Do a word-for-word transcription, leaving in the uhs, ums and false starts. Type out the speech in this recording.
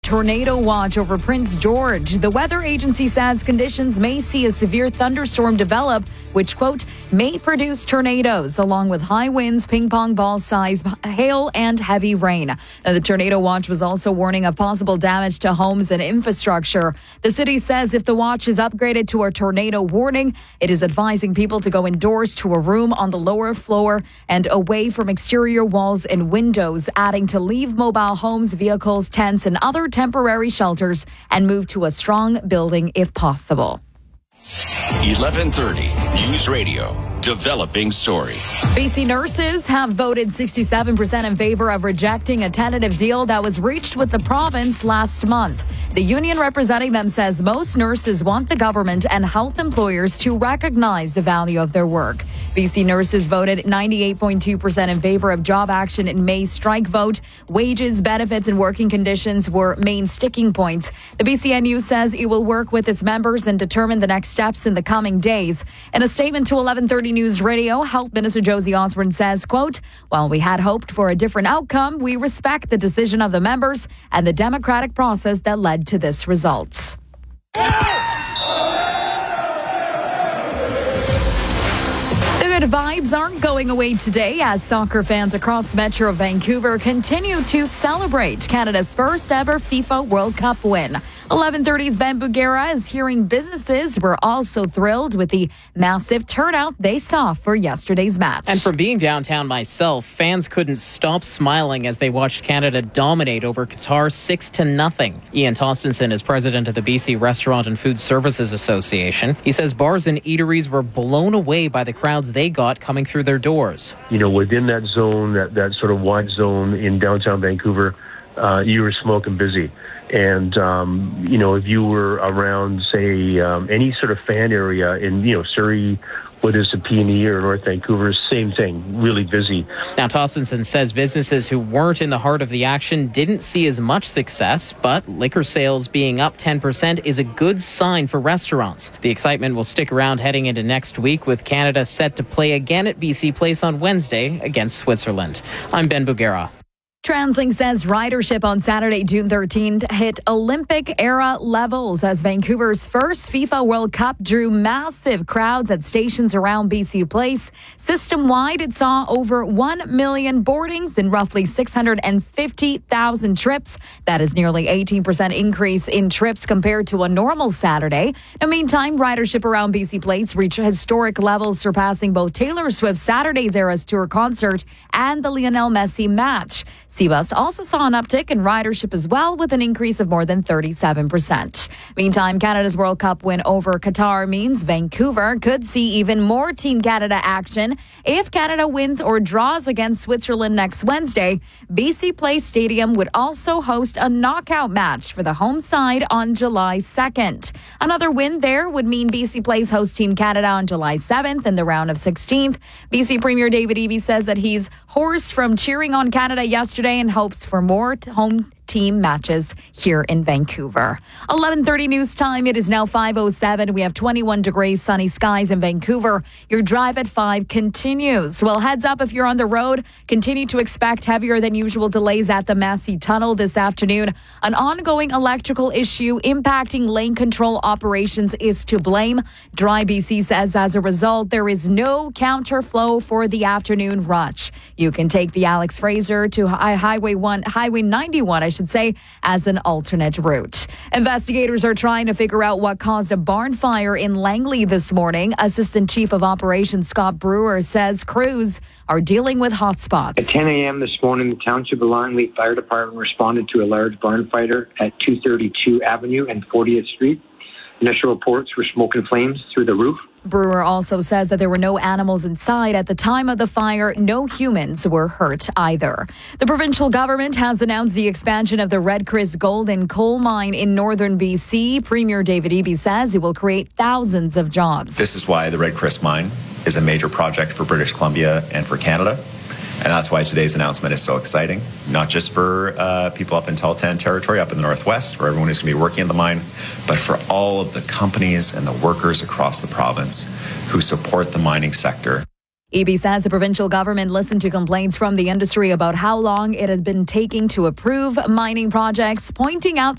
tornado watch over Prince George. The weather agency says conditions may see a severe thunderstorm develop, which, quote, may produce tornadoes, along with high winds, ping pong ball size hail, and heavy rain. Now, the tornado watch was also warning of possible damage to homes and infrastructure. The city says if the watch is upgraded to a tornado warning, it is advising people to go indoors to a room on the lower floor and away from exterior walls and windows, adding to leave mobile homes, vehicles, tents, and other temporary shelters and move to a strong building if possible. eleven thirty News Radio. Developing story. B C nurses have voted sixty-seven percent in favor of rejecting a tentative deal that was reached with the province last month. The union representing them says most nurses want the government and health employers to recognize the value of their work. B C nurses voted ninety-eight point two percent in favor of job action in May's strike vote. Wages, benefits, and working conditions were main sticking points. The B C N U says it will work with its members and determine the next steps in the coming days. In a statement to eleven thirty News Radio, Health Minister Josie Osborne says, quote, while we had hoped for a different outcome, we respect the decision of the members and the democratic process that led to this result. The good vibes aren't going away today as soccer fans across Metro Vancouver continue to celebrate Canada's first ever FIFA World Cup win. eleven thirty's Ben Bugera is hearing businesses were also thrilled with the massive turnout they saw for yesterday's match. And from being downtown myself, fans couldn't stop smiling as they watched Canada dominate over Qatar six to nothing. Ian Tostenson is president of the B C Restaurant and Food Services Association. He says bars and eateries were blown away by the crowds they got coming through their doors. You know, within that zone, that, that sort of wide zone in downtown Vancouver, uh, you were smoking busy. And, um, you know, if you were around, say, um, any sort of fan area in, you know, Surrey, whether it's the P and E or North Vancouver, same thing, really busy. Now, Tostenson says businesses who weren't in the heart of the action didn't see as much success, but liquor sales being up ten percent is a good sign for restaurants. The excitement will stick around heading into next week, with Canada set to play again at B C Place on Wednesday against Switzerland. I'm Ben Bugera. TransLink says ridership on Saturday, June thirteenth, hit Olympic-era levels as Vancouver's first FIFA World Cup drew massive crowds at stations around B C Place. System-wide, it saw over one million boardings and roughly six hundred fifty thousand trips. That is nearly eighteen percent increase in trips compared to a normal Saturday. In the meantime, ridership around B C Place reached historic levels, surpassing both Taylor Swift's Saturday's Eras Tour concert and the Lionel Messi match. Cbus also saw an uptick in ridership as well, with an increase of more than thirty-seven percent. Meantime, Canada's World Cup win over Qatar means Vancouver could see even more Team Canada action. If Canada wins or draws against Switzerland next Wednesday, B C Place Stadium would also host a knockout match for the home side on July second. Another win there would mean B C Place hosts Team Canada on July seventh in the round of sixteenth. B C Premier David Eby says that he's hoarse from cheering on Canada yesterday and hopes for more home team matches here in Vancouver. eleven thirty news time. It is now five oh seven. We have twenty-one degrees, sunny skies in Vancouver. Your drive at five continues. Well, heads up if you're on the road. Continue to expect heavier than usual delays at the Massey Tunnel this afternoon. An ongoing electrical issue impacting lane control operations is to blame. Dry B C says as a result, there is no counterflow for the afternoon rush. You can take the Alex Fraser to Highway one, Highway ninety-one, I should say, as an alternate route. Investigators are trying to figure out what caused a barn fire in Langley this morning. Assistant Chief of Operations Scott Brewer says crews are dealing with hotspots. At ten a.m. this morning, the Township of Langley Fire Department responded to a large barn fire at two thirty-two Avenue and fortieth Street. Initial reports were smoke and flames through the roof. Brewer also says that there were no animals inside at the time of the fire. No humans were hurt either. The provincial government has announced the expansion of the Red Chris Gold and Coal Mine in northern B C. Premier David Eby says it will create thousands of jobs. This is why the Red Chris Mine is a major project for British Columbia and for Canada. And that's why today's announcement is so exciting, not just for uh, people up in Tahltan territory, up in the Northwest, where everyone is going to be working in the mine, but for all of the companies and the workers across the province who support the mining sector. Eby says the provincial government listened to complaints from the industry about how long it had been taking to approve mining projects, pointing out